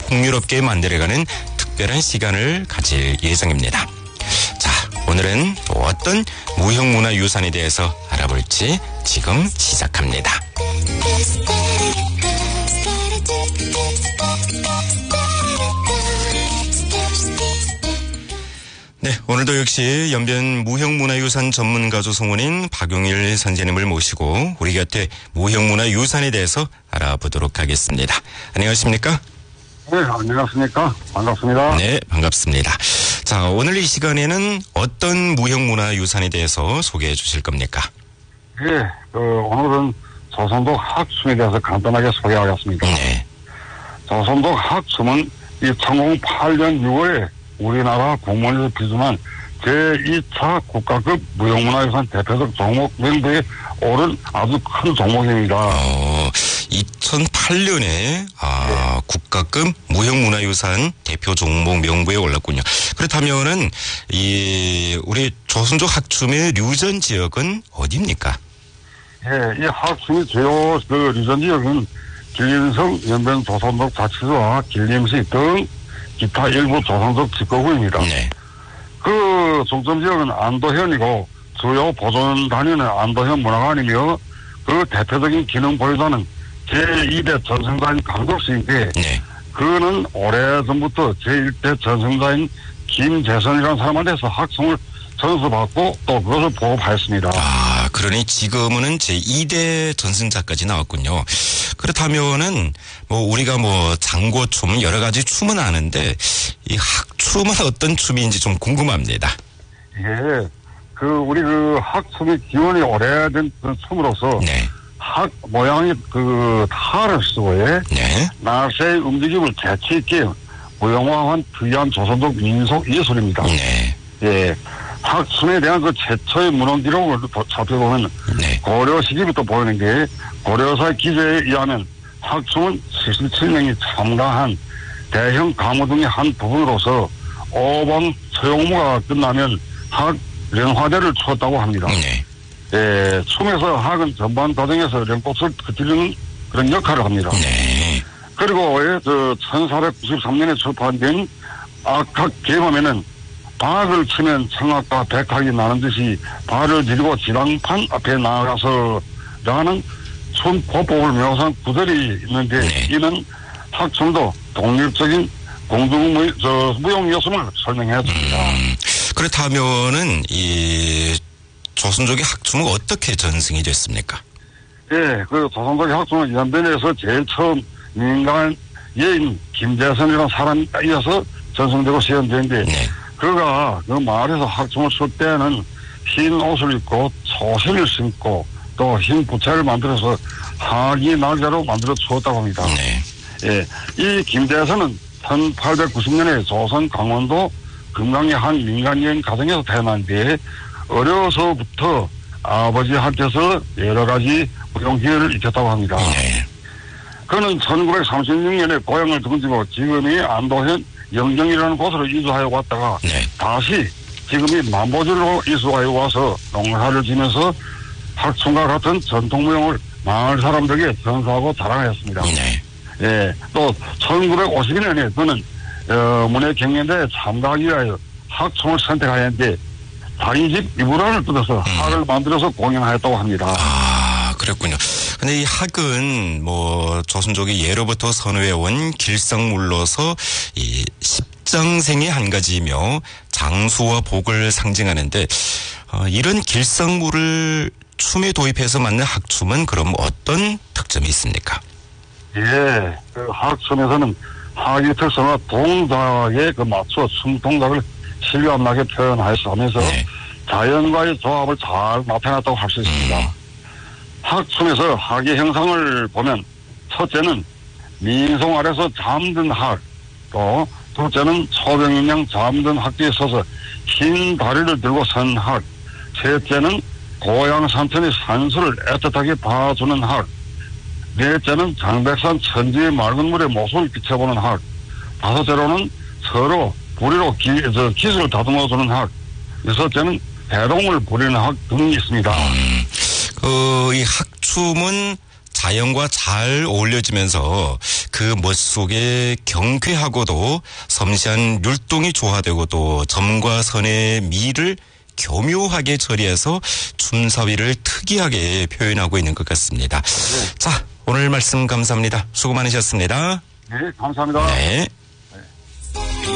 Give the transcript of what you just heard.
풍요롭게 만들어가는 특별한 시간을 가질 예정입니다. 자, 오늘은 또 어떤 무형문화유산에 대해서 알아볼지 지금 시작합니다. 네, 오늘도 역시 연변 무형문화유산 전문가 조성원인 박용일 선생님을 모시고 우리 곁에 무형문화유산에 대해서 알아보도록 하겠습니다. 안녕하십니까? 네, 안녕하십니까? 반갑습니다. 네, 반갑습니다. 자, 오늘 이 시간에는 어떤 무형문화유산에 대해서 소개해 주실 겁니까? 예, 오늘은 조선족 학춤에 대해서 간단하게 소개하겠습니다. 네. 조선족 학춤은 2008년 6월에 우리나라 공무원에서批准한 제2차 국가급 무형문화유산 대표적 종목 명부에 오른 아주 큰 종목입니다. 2008년에 네. 국가급 무형문화유산 대표 종목 명부에 올랐군요. 그렇다면은 우리 조선족 학춤의 류전 지역은 어디입니까? 예, 이 학춤의 주요 류전 지역은 길림성 연변 조선족 자치구와 길림시 등 기타 일부 조선족 집거구입니다. 네. 그 중점 지역은 안도현이고 주요 보존 단위는 안도현 문화관이며 그 대표적인 기능 보유자는 제2대 전승자인 강덕수인데 네. 그는 오래전부터 제1대 전승자인 김재선이라는 사람한테서 학성을 전수받고 또 그것을 보급하였습니다. 그러니 지금은 제2대 전승자까지 나왔군요. 그렇다면은 우리가 장고춤 여러 가지 춤은 아는데 이 학춤은 어떤 춤인지 좀 궁금합니다. 예. 우리 학춤의 기원이 오래된 춤으로서 네. 학 모양이 탈을 쓰고 네. 날새의 움직임을 재치 있게 무형화한 특이한 조선족 민속 예술입니다. 네. 예. 학춤에 대한 최초의 문헌 기록을 살펴보면 네. 고려 시기부터 보이는 게 고려사의 기재에 의하면 학춤은 77명이 참가한 대형 가무등의 한 부분으로서 오방 소용무가 끝나면 학 령화대를 추었다고 합니다. 네. 예, 춤에서 학은 전반 과정에서 령꽃을 흩뜨리는 그런 역할을 합니다. 네. 그리고 1493년에 출판된 악학 계범에는 박을 치면 청학과 백학이 나는 듯이 발을 들고 지랑판 앞에 나가서 라는 춤 보법을 묘사한 구절이 있는데 네. 이는 학춤도 독립적인 무형 요소를 설명했습니다. 그렇다면은 이 조선족의 학춤은 어떻게 전승이 됐습니까? 예, 조선족의 학춤은 연변에서 제일 처음 민간 예인 김재선이라는 사람에 이어서 전승되고 시연되는데 네. 그가 마을에서 학춤을 출 때는 흰 옷을 입고 소신을 신고 또 흰 부채를 만들어서 하기 날개로 만들어 주었다고 합니다. 네. 예, 이 김대선은 1890년에 조선 강원도 금강의 한 민간여행 가정에서 태어났는데 어려서부터 아버지한테서 여러 가지 무용 기회를 익혔다고 합니다. 네. 그는 1936년에 고향을 등지고 지금이 안도현 영정이라는 곳으로 이주하여 왔다가 네. 다시 지금이 만보절로 이주하여 와서 농사를 지면서 학춤과 같은 전통무용을 마을 사람들에게 전수하고 자랑하였습니다. 네. 예, 또 1952년에 그는 문해경연대에 참가하기 위하여 학춤을 선택하였는데 자기 집 이불안을 뜯어서 학을 만들어서 공연하였다고 합니다. 그랬군요. 근데 이 학은 조선족이 예로부터 선호해온 길성물로서 이 십장생의 한 가지이며 장수와 복을 상징하는데 이런 길성물을 춤에 도입해서 만든 학춤은 그럼 어떤 특점이 있습니까? 예, 학춤에서는 학의 특성과 동작에 맞춰 춤 동작을 실감나게 표현하면서 네. 자연과의 조합을 잘 나타냈다고 할 수 있습니다. 학춤에서 학의 형상을 보면 첫째는 민송 아래서 잠든 학, 또 둘째는 소병인양 잠든 학기에 서서 흰 다리를 들고 선 학, 셋째는 고향 산천의 산수를 애틋하게 봐주는 학, 넷째는 장백산 천지의 맑은 물에 모습을 비춰보는 학, 다섯째로는 서로 부리로 기술을 다듬어주는 학, 여섯째는 대동을 부리는 학 등이 있습니다. 이 학춤은 자연과 잘 어울려지면서 그 멋 속에 경쾌하고도 섬세한 율동이 조화되고도 점과 선의 미를 교묘하게 처리해서 춤사위를 특이하게 표현하고 있는 것 같습니다. 자, 오늘 말씀 감사합니다. 수고 많으셨습니다. 네, 감사합니다. 네.